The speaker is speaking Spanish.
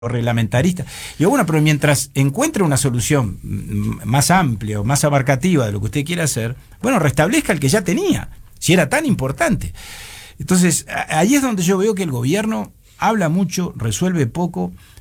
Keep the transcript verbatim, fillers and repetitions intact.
reglamentarista. Y bueno, pero mientras encuentre una solución más amplia o más abarcativa de lo que usted quiere hacer, bueno, restablezca el que ya tenía, si era tan importante. Entonces, ahí es donde yo veo que el gobierno habla mucho, resuelve poco,